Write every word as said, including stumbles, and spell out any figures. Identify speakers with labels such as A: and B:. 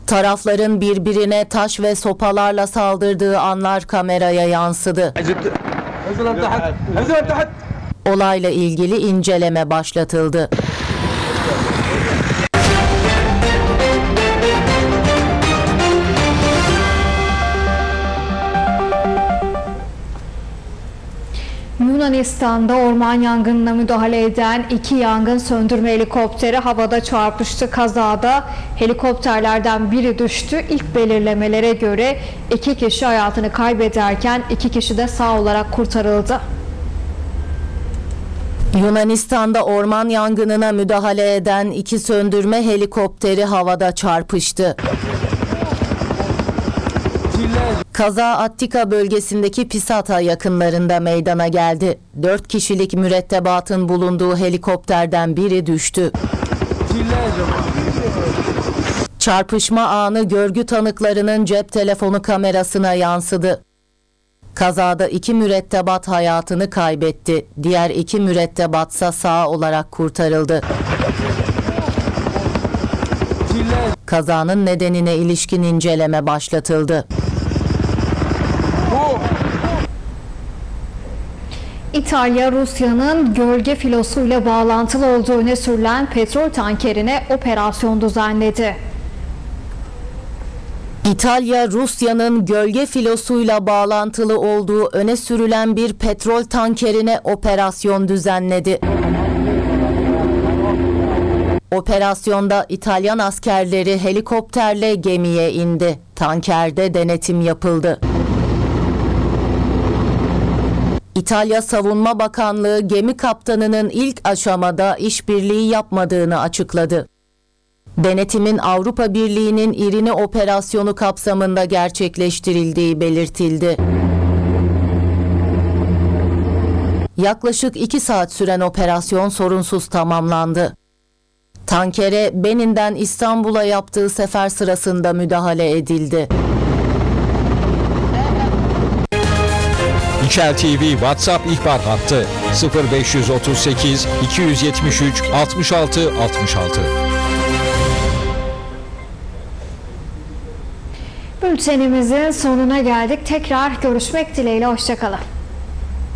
A: Tarafların birbirine taş ve sopalarla saldırdığı anlar kameraya yansıdı. Olayla ilgili inceleme başlatıldı.
B: Yunanistan'da orman yangınına müdahale eden iki yangın söndürme helikopteri havada çarpıştı. Kazada helikopterlerden biri düştü. İlk belirlemelere göre iki kişi hayatını kaybederken iki kişi de sağ olarak kurtarıldı.
A: Yunanistan'da orman yangınına müdahale eden iki söndürme helikopteri havada çarpıştı. Kaza Attika bölgesindeki Pisata yakınlarında meydana geldi. Dört kişilik mürettebatın bulunduğu helikopterden biri düştü. Çarpışma anı görgü tanıklarının cep telefonu kamerasına yansıdı. Kazada iki mürettebat hayatını kaybetti. Diğer iki mürettebatsa sağ olarak kurtarıldı. Kazanın nedenine ilişkin inceleme başlatıldı.
B: İtalya, Rusya'nın gölge filosuyla bağlantılı olduğu öne sürülen petrol tankerine operasyon düzenledi.
A: İtalya, Rusya'nın gölge filosuyla bağlantılı olduğu öne sürülen bir petrol tankerine operasyon düzenledi. Operasyonda İtalyan askerleri helikopterle gemiye indi. Tankerde denetim yapıldı. İtalya Savunma Bakanlığı gemi kaptanının ilk aşamada işbirliği yapmadığını açıkladı. Denetimin Avrupa Birliği'nin İrini operasyonu kapsamında gerçekleştirildiği belirtildi. Yaklaşık iki saat süren operasyon sorunsuz tamamlandı. Tankere Benin'den İstanbul'a yaptığı sefer sırasında müdahale edildi.
C: İçel T V WhatsApp ihbar hattı sıfır beş otuz sekiz iki yüz yetmiş üç altmış altı altmış altı.
B: Bültenimizin sonuna geldik. Tekrar görüşmek dileğiyle. Hoşça kalın.